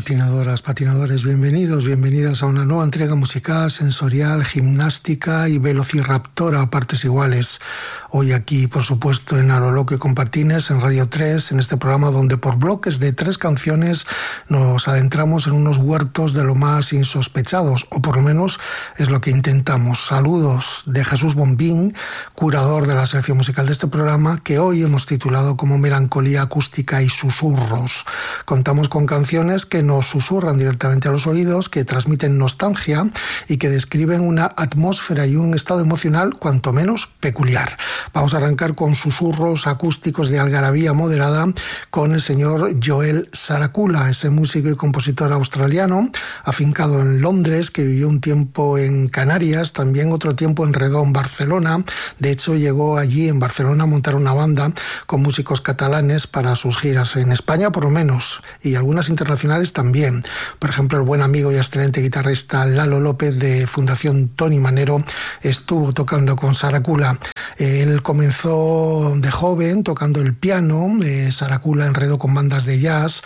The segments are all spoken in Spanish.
Patinadoras, patinadores, bienvenidas a una nueva entrega musical, sensorial, gimnástica y velociraptora a partes iguales. Hoy aquí, por supuesto, en A lo Loco y con Patines, en Radio 3, en este programa donde por bloques de 3 canciones nos adentramos en unos huertos de lo más insospechados, o por lo menos es lo que intentamos. Saludos de Jesús Bombín, curador de la selección musical de este programa, que hoy hemos titulado como Melancolía Acústica y Susurros. Contamos con canciones que nos susurran directamente a los oídos, que transmiten nostalgia y que describen una atmósfera y un estado emocional cuanto menos peculiar. Vamos a arrancar con susurros acústicos de algarabía moderada con el señor Joel Saracula, ese músico y compositor australiano, afincado en Londres, que vivió un tiempo en Canarias, también otro tiempo en Redón, Barcelona. De hecho, llegó allí en Barcelona a montar una banda con músicos catalanes para sus giras en España, por lo menos, y algunas internacionales también. Por ejemplo, el buen amigo y excelente guitarrista Lalo López de Fundación Tony Manero estuvo tocando con Saracula. Él comenzó de joven tocando el piano. Saracula enredó con bandas de jazz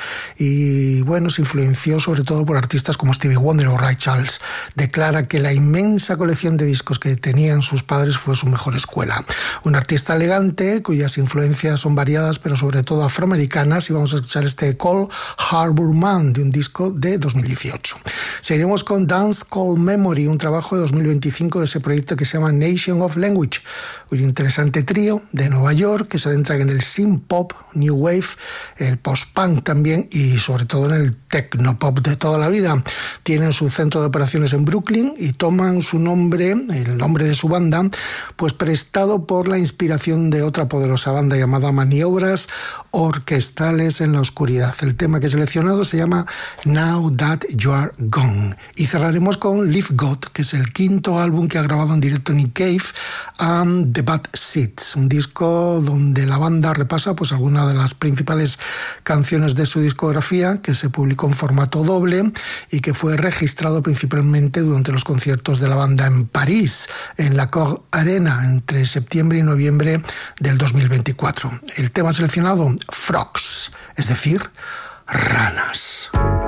y bueno, se influenció sobre todo por artistas como Stevie Wonder o Ray Charles. Declara que la inmensa colección de discos que tenían sus padres fue su mejor escuela. Un artista elegante cuyas influencias son variadas pero sobre todo afroamericanas, y vamos a escuchar este Cold Harbor Man de un disco de 2018. Seguiremos con Dance Call Memory, un trabajo de 2025 de ese proyecto que se llama Nation of Language, un interesante trío de Nueva York que se adentra en el synth pop, new wave, el post-punk también y sobre todo en el techno-pop de toda la vida. Tienen su centro de operaciones en Brooklyn y toman su nombre, el nombre de su banda, pues prestado por la inspiración de otra poderosa banda llamada Maniobras Orquestales en la Oscuridad. El tema que he seleccionado se llama Now That You Are Gone. Y cerraremos con Live God, que es el 5º álbum que ha grabado en directo Nick Cave, and The Bad Seeds, un disco donde la banda repasa pues algunas de las principales canciones de su discografía, que se publicó en formato doble y que fue registrado principalmente durante los conciertos de la banda en París, en la Accor Arena, entre septiembre y noviembre del 2024. El tema seleccionado, Frogs, es decir, ranas.